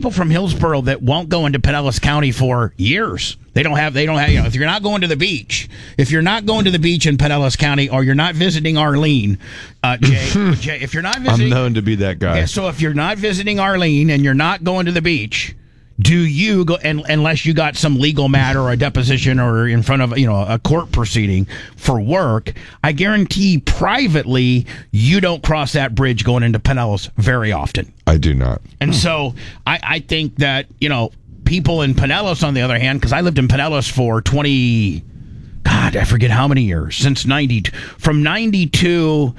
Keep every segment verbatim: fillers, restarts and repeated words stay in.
people from Hillsboro that won't go into Pinellas County for years. They don't have, they don't have, you know, if you're not going to the beach, if you're not going to the beach in Pinellas County, or you're not visiting Arlene, uh, Jay, Jay, if you're not visiting. I'm known to be that guy. Yeah, so if you're not visiting Arlene and you're not going to the beach, do you go, and, unless you got some legal matter or a deposition or in front of, you know, a court proceeding for work, I guarantee privately you don't cross that bridge going into Pinellas very often. I do not. And so I, I think that, you know, people in Pinellas, on the other hand, because I lived in Pinellas for twenty, God, I forget how many years, since ninety, from ninety-two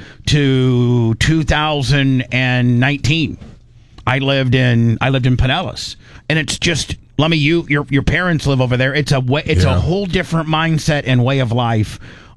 to two thousand nineteen. I lived in I lived in Pinellas, and it's just, let me you your your parents live over there. It's a way, it's yeah. a whole different mindset and way of life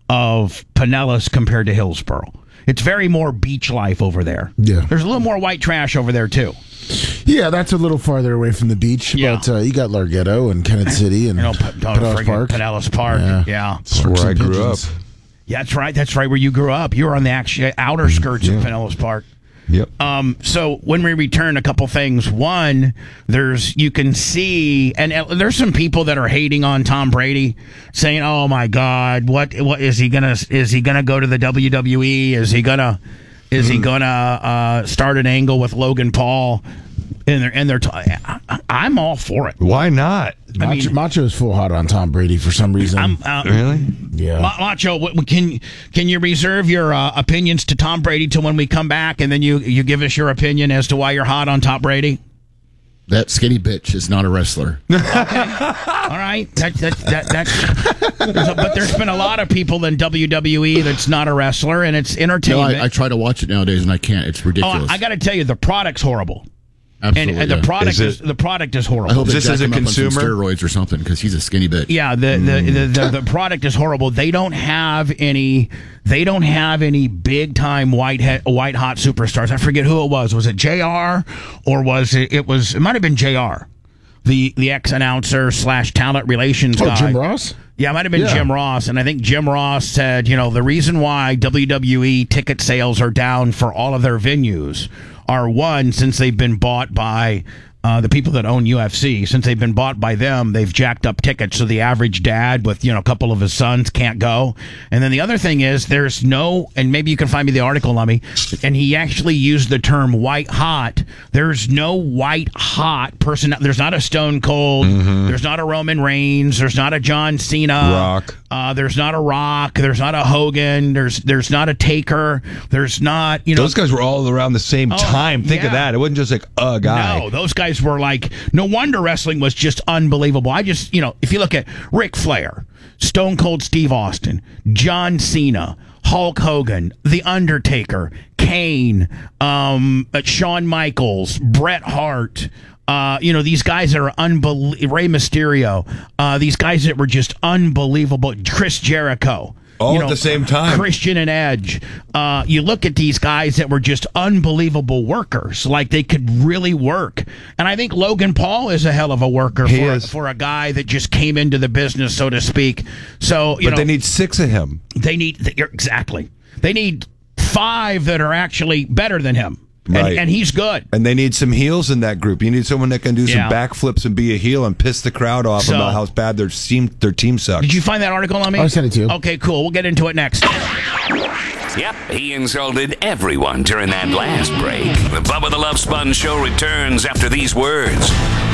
of Pinellas compared to Hillsboro. It's very more beach life over there. Yeah, there's a little more white trash over there too. Yeah, that's a little farther away from the beach. Yeah. But uh, you got Larghetto and Kennett City and you know, Pinellas Park. Pinellas Park. Yeah, yeah. That's where I grew pigeons. up. Yeah, that's right. That's right where you grew up. You were on the actual outer skirts yeah. of Pinellas Park. Yep. Um, so when we return, a couple things. One, there's you can see, and uh, there's some people that are hating on Tom Brady, saying, "Oh my God, what what is he gonna is he gonna go to the W W E? Is he gonna is mm. he gonna uh, start an angle with Logan Paul?" And they're and they're t- I, I'm all for it. Why not? I Macho, mean, Macho's full hot on Tom Brady for some reason. I'm, uh, really? Yeah. Ma- Macho, what, can can you reserve your uh, opinions to Tom Brady till when we come back, and then you, you give us your opinion as to why you're hot on Tom Brady? That skinny bitch is not a wrestler. Okay. All right. That, that, that, that's, there's a, but there's been a lot of people in W W E that's not a wrestler, and it's entertainment. No, I, I try to watch it nowadays, and I can't. It's ridiculous. Oh, I got to tell you, the product's horrible. Absolutely, and, and yeah. the product is, is, the product is horrible. I hope just as a consumer, steroids or something, because he's a skinny bitch. Yeah, the the, mm. the, the the product is horrible. They don't have any. They don't have any big time white he, white hot superstars. I forget who it was. Was it J R or was it? It was. It might have been J R, the the ex announcer slash talent relations oh, guy. Jim Ross. Yeah, it might have been yeah. Jim Ross, and I think Jim Ross said, you know, the reason why W W E ticket sales are down for all of their venues are, one, since they've been bought by uh, the people that own U F C, since they've been bought by them, they've jacked up tickets, so the average dad with, you know, a couple of his sons can't go. And then the other thing is there's no, and maybe you can find me the article, Lummy, and he actually used the term white hot. There's no white hot person. There's not a Stone Cold. Mm-hmm. There's not a Roman Reigns. There's not a John Cena. Rock. Uh, there's not a Rock. There's not a Hogan. There's there's not a Taker. There's not, you know. Those guys were all around the same oh, time. Think yeah. of that. It wasn't just like a guy. No, those guys were like, no wonder wrestling was just unbelievable. I just, you know, if you look at Ric Flair, Stone Cold Steve Austin, John Cena, Hulk Hogan, The Undertaker, Kane, um, uh, Shawn Michaels, Bret Hart, Uh, you know, these guys that are unbelievable. Rey Mysterio, uh, these guys that were just unbelievable. Chris Jericho. All you at know, the same time. Christian and Edge. Uh, you look at these guys that were just unbelievable workers. Like, they could really work. And I think Logan Paul is a hell of a worker He for, is. for a guy that just came into the business, so to speak. So, you but know, they need six of him. They need, exactly. They need five that are actually better than him. Right. And, and he's good. And they need some heels in that group. You need someone that can do some Yeah. backflips and be a heel and piss the crowd off So- about how bad their team their team sucks. Did you find that article on me? I sent it to you. Okay, cool. We'll get into it next. Yep, he insulted everyone during that last break. The Bubba the Love Sponge Show returns after these words.